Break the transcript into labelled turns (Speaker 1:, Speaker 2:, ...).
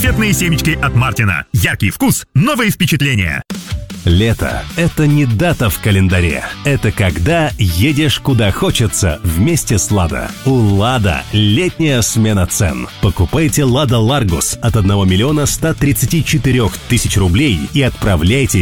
Speaker 1: Конфетные семечки от Мартина. Яркий вкус, новые впечатления.
Speaker 2: Лето – это не дата в календаре. Это когда едешь куда хочется вместе с «Лада». У «Лада» летняя смена цен. Покупайте «Лада Ларгус» от 1 134 000 рублей и отправляйте